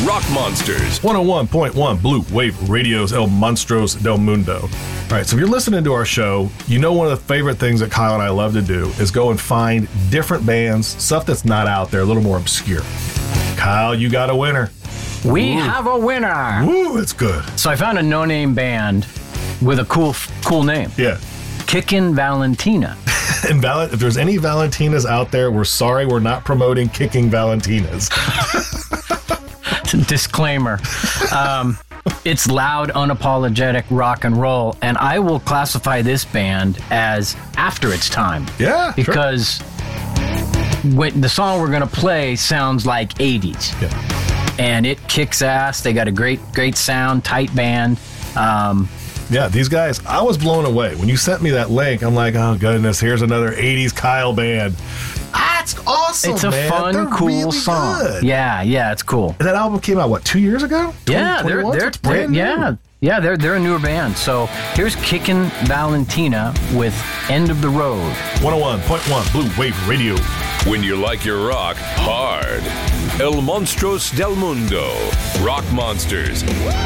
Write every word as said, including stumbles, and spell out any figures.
Rock Monsters. one oh one point one Blue Wave Radio's El Monstros del Mundo. All right, so if you're listening to our show, you know one of the favorite things that Kyle and I love to do is go and find different bands, stuff that's not out there, a little more obscure. Kyle, you got a winner. We Ooh. have a winner. Ooh, it's good. So I found a no-name band with a cool, cool name. Yeah. Kickin' Valentina. And Val- if there's any Valentinas out there, we're sorry we're not promoting kicking Valentinas. Disclaimer. Um, it's loud, unapologetic rock and roll, and I will classify this band as after its time. Yeah, because sure. when the song we're going to play sounds like eighties. Yeah. And it kicks ass. They got a great, great sound, tight band. Um, Yeah, these guys, I was blown away. When you sent me that link, I'm like, oh, goodness, here's another eighties Kyle band. That's awesome, It's a man. fun, They're cool really song. good. Yeah, yeah, it's cool. And that album came out, what, two years ago? Yeah, they're, twenty twenty-one? they're, It's brand they're new. yeah, yeah, they're they're a newer band. So here's Kickin' Valentina with End of the Road. one oh one point one Blue Wave Radio. When you like your rock hard. El Monstros del Mundo. Rock Monsters.